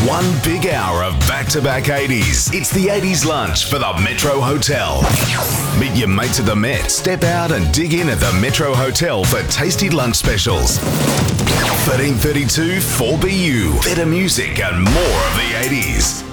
One big hour of back-to-back 80s. It's the 80s lunch for the Metro Hotel. Meet your mates at the Met, step out and dig in at the Metro Hotel for tasty lunch specials. 1332 4BU. Better music and more of the 80s.